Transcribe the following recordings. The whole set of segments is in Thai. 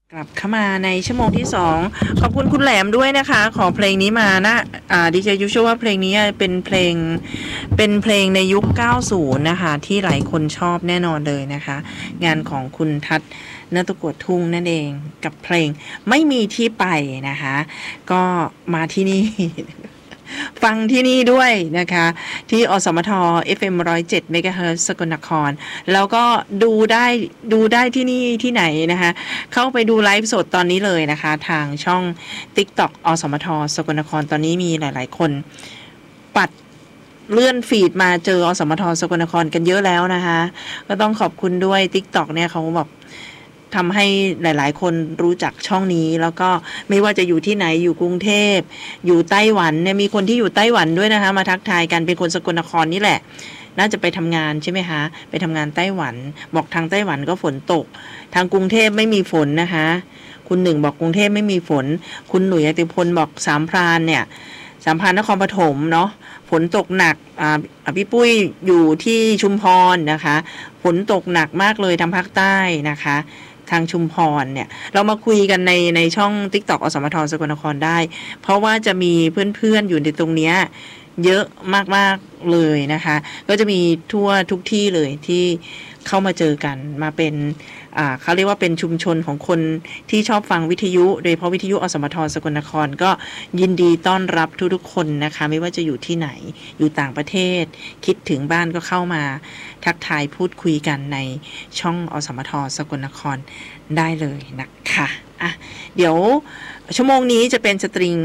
กลับเข้ามาในชั่วโมงที่2ขอบคุณคุณแหลมด้วยนะคะขอเพลงนี้มานะดีเจยูเชื่อว่าเพลงนี้เป็นเพลงในยุค90นะคะที่หลายคนชอบแน่นอนเลยนะคะงานของคุณทัศน์ณตะกั่วทุ่งนั่นเองกับเพลงไม่มีที่ไปนะคะก็มาที่นี่ ฟังที่นี่ด้วยนะคะที่อสมท FM 107 MHz สกลนครแล้วก็ดูได้ที่นี่ที่ไหนนะคะเข้าไปดูไลฟ์สดตอนนี้เลยนะคะทางช่อง TikTok อสมทสกลนครตอนนี้มีหลายๆคนปัดเลื่อนฟีดมาเจออสมทสกลนครกันเยอะแล้วนะคะก็ต้องขอบคุณด้วย TikTok เนี่ยเขาแบบทำให้หลายๆคนรู้จักช่องนี้แล้วก็ไม่ว่าจะอยู่ที่ไหนอยู่กรุงเทพอยู่ไต้หวันเนี่ยมีคนที่อยู่ไต้หวันด้วยนะคะมาทักทายกันเป็นคนสกลนครนี่แหละน่าจะไปทำงานใช่ไหมคะไปทำงานไต้หวันบอกทางไต้หวันก็ฝนตกทางกรุงเทพไม่มีฝนนะคะคุณหนึ่งบอกกรุงเทพไม่มีฝนคุณหนุ่ยอติพลบอกสามพรานเนี่ยสามพรานนครปฐมเนาะฝนตกหนักพี่ปุ้ยอยู่ที่ชุมพรนะคะฝนตกหนักมากเลยทางภาคใต้นะคะทางชุมพรเนี่ยเรามาคุยกันในช่อง TikTok อสมทสกลนครได้เพราะว่าจะมีเพื่อนๆอยู่ในตรงเนี้ยเยอะมากๆเลยนะคะก็จะมีทั่วทุกที่เลยที่เข้ามาเจอกันมาเป็นเขาเรียกว่าเป็นชุมชนของคนที่ชอบฟังวิทยุโดยเฉพาะวิทยุอสมทสกลนครก็ยินดีต้อนรับทุกๆคนนะคะไม่ว่าจะอยู่ที่ไหนอยู่ต่างประเทศคิดถึงบ้านก็เข้ามาทักทายพูดคุยกันในช่องอสมทสกลนครได้เลยนะคะเดี๋ยวชั่วโมงนี้จะเป็นสตริง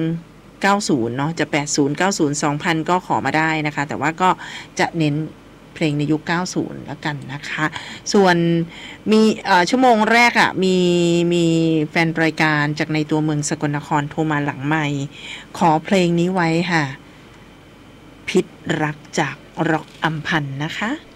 90เนาะจะ80 90 2000ก็ขอมาได้นะคะแต่ว่าก็จะเน้นเพลงในยุค90แล้วกันนะคะส่วนมีชั่วโมงแรกมีแฟนรายการจากในตัวเมืองสกลนครโทรมาหลังไมค์ขอเพลงนี้ไว้ค่ะพิษรักจากร็อกอัมพันธ์นะคะ